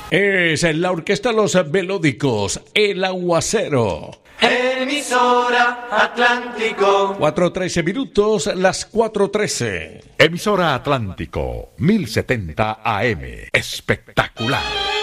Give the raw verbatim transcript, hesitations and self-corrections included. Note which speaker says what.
Speaker 1: Es la orquesta Los Melódicos, El Aguacero.
Speaker 2: Emisora Atlántico.
Speaker 1: cuatro trece minutos, las cuatro trece.
Speaker 3: Emisora Atlántico, mil setenta A M. Espectacular.